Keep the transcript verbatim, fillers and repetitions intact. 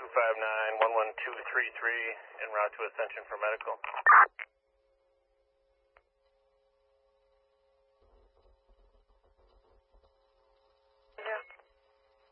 five nine, one one two three three, en route to Ascension for medical.